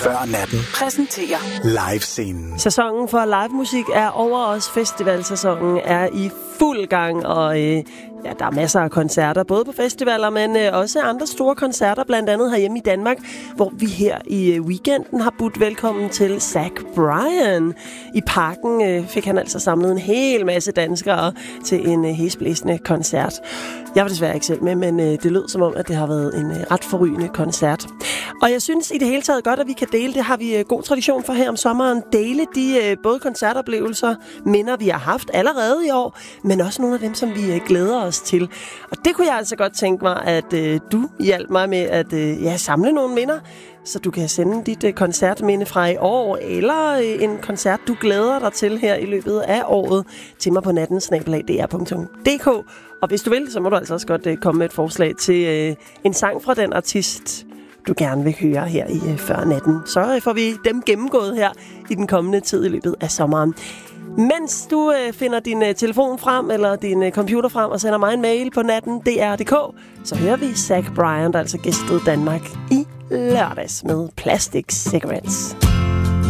Før natten præsenterer live-scenen. Sæsonen for live musik er over os. Festivalsæsonen er i fuld gang, og der er masser af koncerter, både på festivaler, men også andre store koncerter, blandt andet herhjemme i Danmark, hvor vi her i weekenden har budt velkommen til Zach Bryan. I Parken fik han altså samlet en hel masse danskere til en hæsblæsende koncert. Jeg var desværre ikke selv med, men det lød som om, at det har været en ret forrygende koncert. Og jeg synes i det hele taget godt, at vi kan dele, det har vi god tradition for her om sommeren, dele de både koncertoplevelser, minder vi har haft allerede i år, men også nogle af dem, som vi glæder os til. Og det kunne jeg altså godt tænke mig, at du hjalp mig med at samle nogle minder, så du kan sende dit koncertminde fra i år, eller en koncert, du glæder dig til her i løbet af året, til mig på natten@dr.dk. Og hvis du vil, så må du altså også godt komme med et forslag til en sang fra den artist, du gerne vil høre her i Før natten. Så får vi dem gennemgået her i den kommende tid i løbet af sommeren. Mens du finder din telefon frem, eller din computer frem, og sender mig en mail på natten.dr.dk, så hører vi Zach Bryan, der altså gæstede Danmark i lørdags med Plastic Cigarettes.